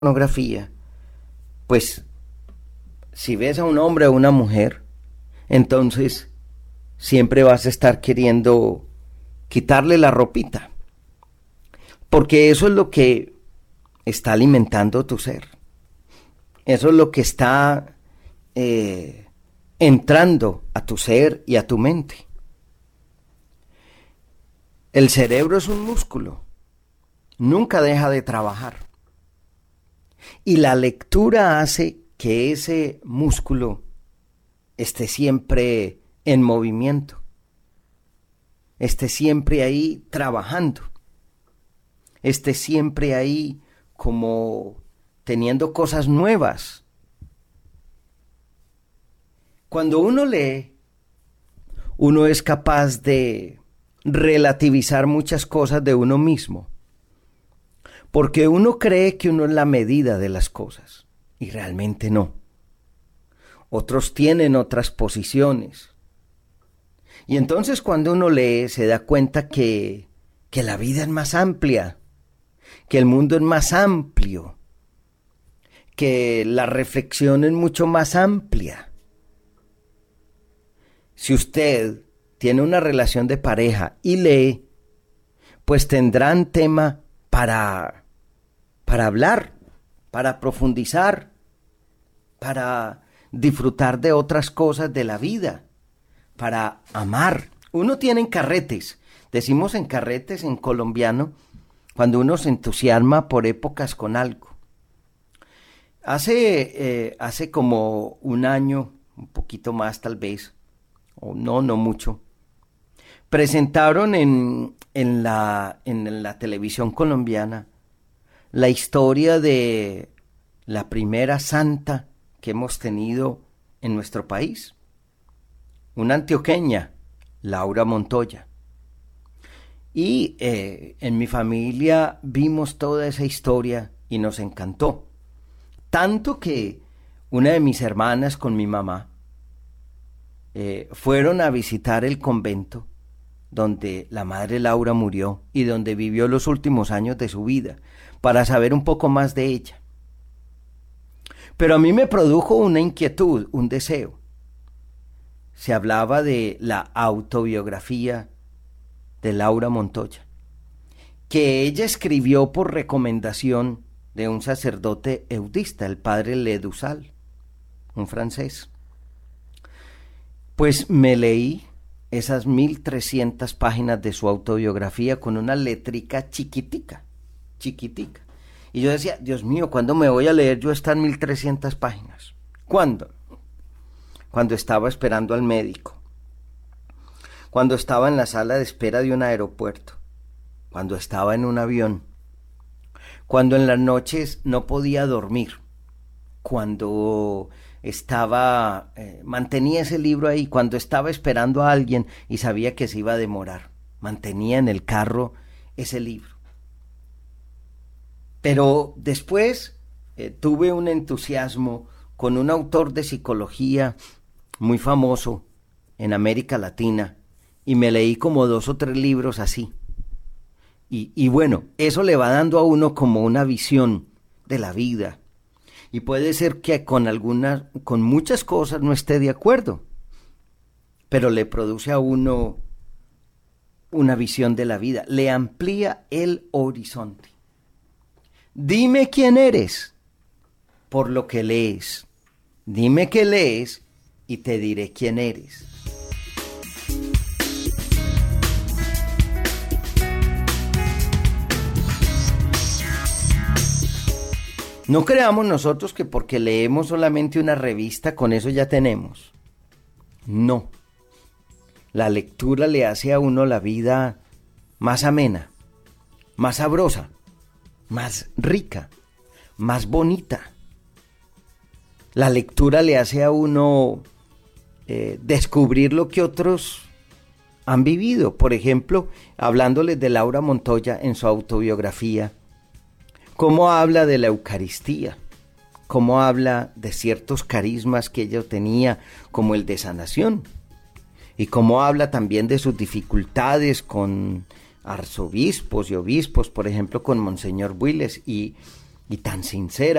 pornografía, pues si ves a un hombre o una mujer, entonces siempre vas a estar queriendo quitarle la ropita, porque eso es lo que está alimentando tu ser, eso es lo que está entrando a tu ser y a tu mente. El cerebro es un músculo, nunca deja de trabajar. Y la lectura hace que ese músculo esté siempre en movimiento, esté siempre ahí trabajando, esté siempre ahí como teniendo cosas nuevas. Cuando uno lee, uno es capaz de relativizar muchas cosas de uno mismo. Porque uno cree que uno es la medida de las cosas y realmente no. Otros tienen otras posiciones. Y entonces cuando uno lee se da cuenta que la vida es más amplia, que el mundo es más amplio, que la reflexión es mucho más amplia. Si usted tiene una relación de pareja y lee, pues tendrán tema para hablar, para profundizar, para disfrutar de otras cosas de la vida, para amar. Uno tiene carretes, decimos en carretes en colombiano, cuando uno se entusiasma por épocas con algo. Hace como un año, un poquito más tal vez, o no mucho, presentaron en la televisión colombiana la historia de la primera santa que hemos tenido en nuestro país, una antioqueña, Laura Montoya. Y en mi familia vimos toda esa historia y nos encantó. Tanto que una de mis hermanas con mi mamá fueron a visitar el convento donde la madre Laura murió y donde vivió los últimos años de su vida, para saber un poco más de ella. Pero a mí me produjo una inquietud, un deseo. Se hablaba de la autobiografía de Laura Montoya, que ella escribió por recomendación de un sacerdote eudista, el padre Ledusal, un francés. Pues me leí esas 1300 páginas de su autobiografía con una letrica chiquitica. Y yo decía, Dios mío, ¿cuándo me voy a leer yo estas 1300 páginas? ¿Cuándo? Cuando estaba esperando al médico, cuando estaba en la sala de espera de un aeropuerto, cuando estaba en un avión, cuando en las noches no podía dormir, cuando mantenía ese libro ahí, cuando estaba esperando a alguien y sabía que se iba a demorar, mantenía en el carro ese libro. Pero después tuve un entusiasmo con un autor de psicología muy famoso en América Latina y me leí como 2 o 3 libros así. Y bueno, eso le va dando a uno como una visión de la vida. Y puede ser que con muchas cosas no esté de acuerdo, pero le produce a uno una visión de la vida, le amplía el horizonte. Dime quién eres por lo que lees. Dime qué lees y te diré quién eres. No creamos nosotros que porque leemos solamente una revista, con eso ya tenemos. No. La lectura le hace a uno la vida más amena, más sabrosa, más rica, más bonita. La lectura le hace a uno descubrir lo que otros han vivido. Por ejemplo, hablándoles de Laura Montoya en su autobiografía, cómo habla de la Eucaristía, cómo habla de ciertos carismas que ella tenía, como el de sanación, y cómo habla también de sus dificultades con arzobispos y obispos, por ejemplo con Monseñor Builes, y y tan sincera.